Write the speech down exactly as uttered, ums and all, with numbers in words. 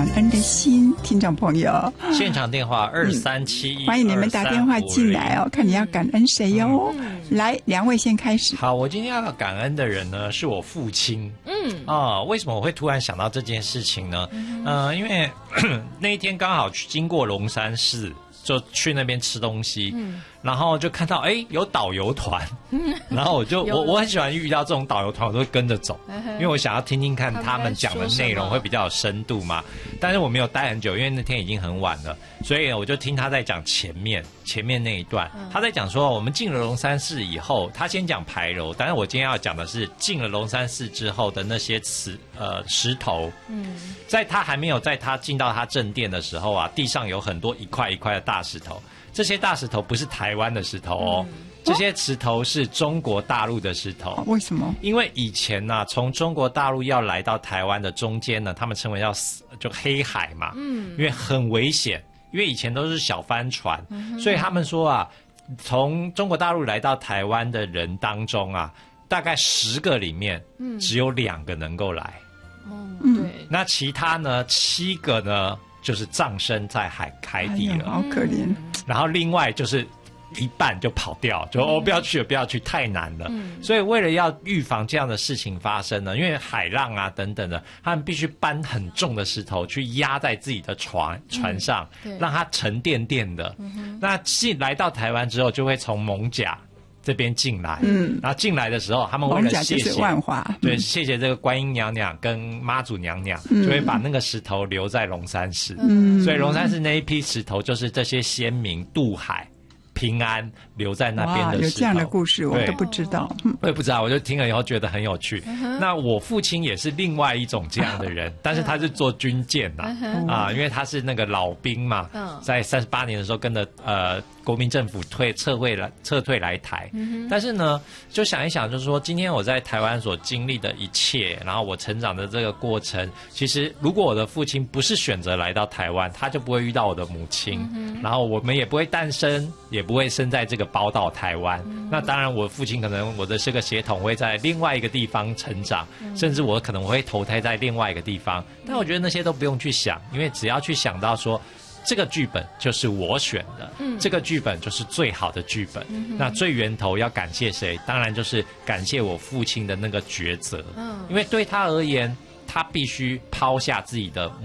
感恩的心，听众朋友。 现场电话二三七一， 欢迎你们打电话进来哦，看你要感恩谁哟、嗯。来，两位先开始。 好，我今天要感恩的人呢，是我父亲。嗯啊、呃，为什么我会突然想到这件事情呢？嗯、呃，因为那一天刚好去经过龙山寺，就去那边吃东西。嗯。然后就看到哎有导游团，然后我就我我很喜欢遇到这种导游团，我都会跟着走，因为我想要听听看他们讲的内容会比较有深度嘛。但是我没有待很久，因为那天已经很晚了，所以我就听他在讲前面前面那一段，他在讲说我们进了龙山寺以后，他先讲牌楼，但是我今天要讲的是进了龙山寺之后的那些石呃石头，嗯，在他还没有在他进到他正殿的时候啊，地上有很多一块一块的大石头。这些大石头不是台湾的石头哦，嗯、这些石头是中国大陆的石头。 为什么？因为以前呢、啊，从中国大陆要来到台湾的中间呢，他们称为叫就黑海嘛，嗯，因为很危险，因为以前都是小帆船，嗯、所以他们说啊，从中国大陆来到台湾的人当中啊，大概十个里面，嗯，只有两个能够来， 嗯，对， 那其他呢，七个呢？就是葬身在海海底了， 哎、好可怜。 然后另外就是一半就跑掉，就、嗯、哦不要去了，不要去，太难了。嗯、所以为了要预防这样的事情发生呢，因为海浪啊等等的，他们必须搬很重的石头去压在自己的船船上，嗯、让它沉甸甸的。嗯、那进来到台湾之后，就会从艋舺这边进来，嗯，然后进来的时候，他们为了谢谢万华， 对，谢谢这个观音娘娘跟妈祖娘娘，嗯、就会把那个石头留在龙山寺，嗯，所以龙山寺那一批石头就是这些先民渡海平安留在那边的石头。 有这样的故事，我都不知道， 我也不知道，我就听了以后觉得很有趣。嗯、那我父亲也是另外一种这样的人，但是他是做军舰呐、啊，嗯、啊，因为他是那个老兵嘛，嗯、在三十八年的时候跟着呃。国民政府退撤回来撤退来台，嗯、但是呢，就想一想，就是说，今天我在台湾所经历的一切，然后我成长的这个过程，其实如果我的父亲不是选择来到台湾，他就不会遇到我的母亲，嗯、然后我们也不会诞生，也不会生在这个宝岛台湾。嗯、那当然，我父亲可能我的这个血统会在另外一个地方成长，嗯、甚至我可能会投胎在另外一个地方。但我觉得那些都不用去想，因为只要去想到说。这个剧本就是我选的，嗯、这个剧本就是最好的剧本。嗯、那最源头要感谢谁？当然就是感谢我父亲的那个抉择。嗯、因为对他而言，他必须抛下自己的